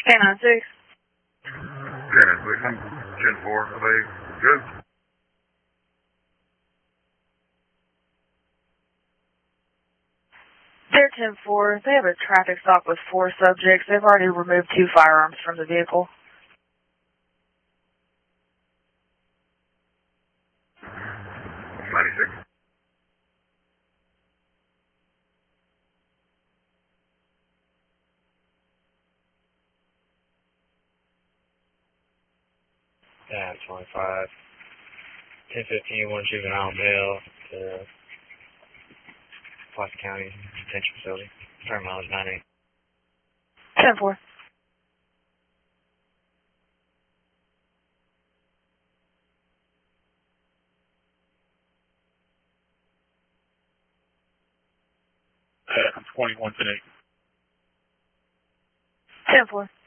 10-6. 10-6, 10-4, are they good? 10-4, they have a traffic stop with 4 subjects. They've already removed 2 firearms from the vehicle. 96. Yeah, 25. 10-15, one juvenile male to Placer County Detention Facility. Turn mileage 98. 10-4. I'm 21 today. 10-4.